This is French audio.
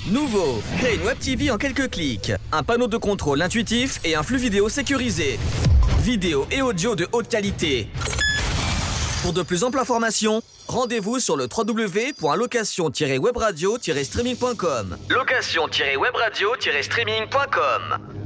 Nouveau, créez une Web TV en quelques clics. Un panneau de contrôle intuitif et un flux vidéo sécurisé. Vidéo et audio de haute qualité. Pour de plus amples informations, rendez-vous sur le www.location-webradio-streaming.com. Location-webradio-streaming.com.